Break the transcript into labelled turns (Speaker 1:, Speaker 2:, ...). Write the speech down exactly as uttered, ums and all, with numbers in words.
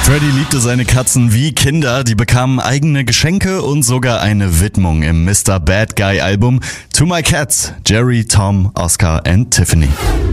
Speaker 1: Freddie liebte seine Katzen wie Kinder. Die bekamen eigene Geschenke und sogar eine Widmung im Mister Bad Guy Album To My Cats, Jerry, Tom, Oscar and Tiffany.